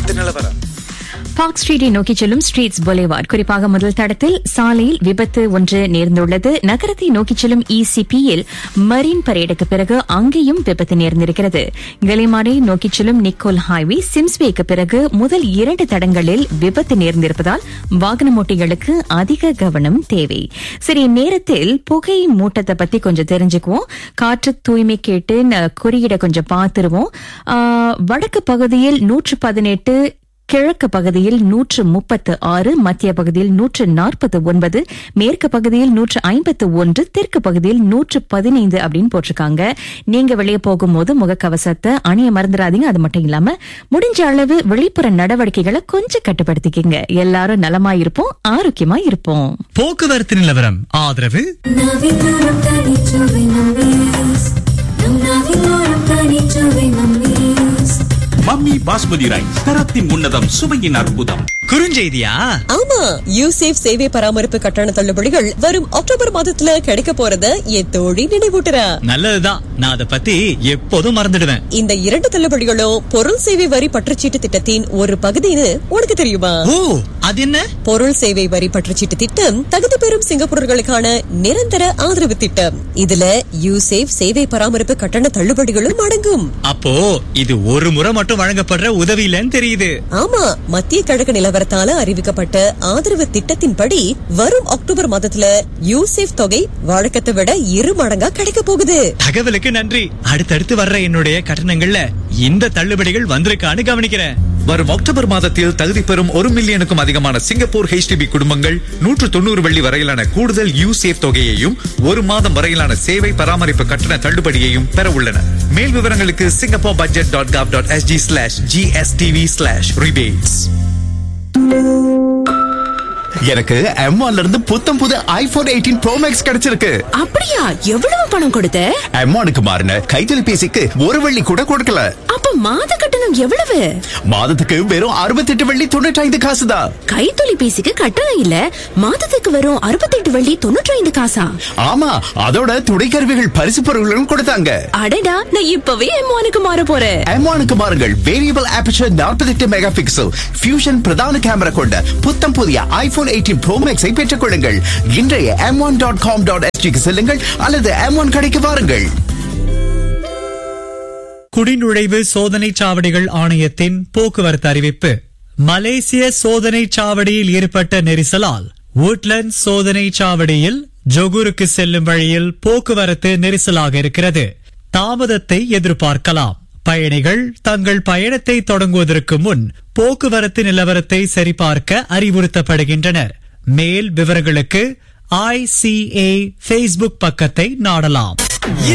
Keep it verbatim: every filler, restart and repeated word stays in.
போக்குவரத்து நிலவரம். பார்க் ஸ்ட்ரீட்டை நோக்கி செல்லும் ஸ்ட்ரீட்ஸ் பொலேவார்ட் குறிப்பாக முதல் தடத்தில் சாலையில் விபத்து ஒன்று நேர்ந்துள்ளது. நகரத்தை நோக்கி செல்லும் இசிபியில் மரீன் பரேடுக்கு பிறகு அங்கேயும் விபத்து நேர்ந்திருக்கிறது. கலிமாடை நோக்கி செல்லும் நிக்கோல் ஹைவே சிம்ஸ்வேக்கு பிறகு முதல் இரண்டு தடங்களில் விபத்து நேர்ந்திருப்பதால் வாகனமோட்டிகளுக்கு அதிக கவனம் தேவை. சரி, நேரத்தில் புகை மூட்டத்தை பத்தி கொஞ்சம் தெரிஞ்சுக்குவோம். காற்று தூய்மை கேட்டு குறியீட கொஞ்சம் பார்த்துருவோம். வடக்கு பகுதியில் நூற்று பதினெட்டு, கிழக்கு பகுதியில் நூற்று முப்பத்து ஆறு, மத்திய பகுதியில் நூற்று நாற்பத்து ஒன்பது, மேற்கு பகுதியில் நூற்று ஐம்பத்து ஒன்று, தெற்கு பகுதியில் நூற்று பதினைந்து அப்படின்னு போட்டிருக்காங்க. நீங்க வெளியே போகும்போது முகக்கவசத்தை அணிய மறந்துடாதீங்க. அது மட்டும் இல்லாம முடிஞ்ச அளவு வெளிப்புற நடவடிக்கைகளை கொஞ்சம் கட்டுப்படுத்திக்கிங்க. எல்லாரும் நலமாயிருப்போம், ஆரோக்கியமா இருப்போம். போக்குவரத்து நிலவரம் ஆதரவு மம்மி பாஸ்மதி ரைஸ், தரத்தின் உன்னதம், சுவையின் அற்புதம். குறுஞ்செய்தியா? ஆமா, யூசேஃப் சேவை பராமரிப்பு கட்டண தள்ளுபடிகள் வரும் அக்டோபர் மாதத்துல கிடைக்க போறத என் தோழி நினைவூட்டுறா. நல்லதுதான், நான் அதை பத்தி எப்போதும் மறந்துடுவேன். இந்த இரண்டு தள்ளுபடிகளும் பொருள் சேவை வரி பற்றுச்சீட்டு திட்டத்தின் ஒரு பகுதின்னு உனக்கு தெரியுமா? ஓ, அது என்ன? பொருள் சேவை வரி பற்றுச்சீட்டு திட்டம் தகுதி பெறும் சிங்கப்பூரர்களுக்கான நிரந்தர ஆதரவு திட்டம். இதுல யூசேஃப் சேவை பராமரிப்பு கட்டண தள்ளுபடிகளும் அடங்கும். அப்போ இது ஒரு முறை மட்டும் வழங்கப்படுற உதவி இல்லன்னு தெரியுது. ஆமா, மத்திய கிழக்கு நிலவரத்தால அறிவிக்கப்பட்ட ஆதரவு திட்டத்தின்படி வரும் அக்டோபர் மாதத்துல யூசேஃப் தொகை வழக்கத்தை விட இரு மடங்கா கிடைக்க போகுது. தகவலுக்கு நன்றி. அடுத்தடுத்து வர்ற என்னுடைய கட்டணங்கள்ல இந்த தள்ளுபடிகள் வந்திருக்கான்னு கவனிக்கிறேன். வரும் அக்டோபர் மாதத்தில் தகுதி பெறும் ஒரு மில்லியனுக்கும் அதிகமான சிங்கப்பூர் ஹெச்டிபி குடும்பங்கள் நூற்று தொண்ணூறு வெள்ளி வரையிலான கூடுதல் யூசேஃப் தொகையையும் ஒரு மாதம் வரையிலான சேவை பராமரிப்பு கட்டண தள்ளுபடியையும் பெற உள்ளன. மேல் விவரங்களுக்கு Singapore budget dot காவ் dot SG slash GSTV slash rebates. எனக்கு எம் ஒன்ல இருந்து புத்தம் புது ஐபோன் எயிட்டீன் ப்ரோ மேக்ஸ் கிடைச்சிருக்கு. அப்படியா? எவ்வளவு பணம் கொடுத்த? எம் ஒன்னுக்கு மாறின கைத்தொலைபேசிக்கு ஒரு வெள்ளி கூட கொடுக்கல. அப்ப மாத கட்டணம் எவ்வளவு? மாதத்துக்கு வெறும் அறுபத்தி எட்டு வெள்ளி தொண்ணூற்றி ஐந்து காசு தான். கைத்தொலைபேசிக்கு கட்டணம் இல்ல, மாதத்துக்கு வெறும் அறுபத்தி எட்டு வெள்ளி தொண்ணூற்றி ஐந்து காசா? ஆமா, அதோட துணை கருவிகள் பரிசு பொருட்களும் கொடுத்தாங்க. அடடா, நான் இப்பவே எம் ஒன்னுக்கு மாற போறேன். எம் ஒன்னுக்கு மாறுங்கள். வேரியபிள் ஆபர்ச்சர் நாற்பத்தி எட்டு மெகா பிக்சல் ஃபியூஷன் பிரதான கேமரா கொண்ட புத்தம் புதிய ஐபோன் எயிட்டீன் ப்ரோ மேக்ஸை பெற்றுக் கொள்ளுங்கள். இன்றைய M one dot com dot எஸ்ஜிக்கு செல்லுங்கள் அல்லது எம் ஒன் கடைக்கு வாருங்கள். குடிநுழைவு சோதனை சாவடிகள் ஆணையத்தின் போக்குவரத்து அறிவிப்பு. மலேசிய சோதனை சாவடியில் ஏற்பட்ட நெரிசலால் வுட்லண்ட் சோதனை சாவடியில் ஜொகூருக்கு செல்லும் வழியில் போக்குவரத்து நெரிசலாக இருக்கிறது. தாமதத்தை எதிர்பார்க்கலாம். பயணிகள் தங்கள் பயணத்தை தொடங்குவதற்கு முன் போக்குவரத்து நிலவரத்தை சரிபார்க்க அறிவுறுத்தப்படுகின்றனர். மேல் விவரங்களுக்கு ஐ சி ஏ ஃபேஸ்புக் பக்கத்தை நாடலாம்.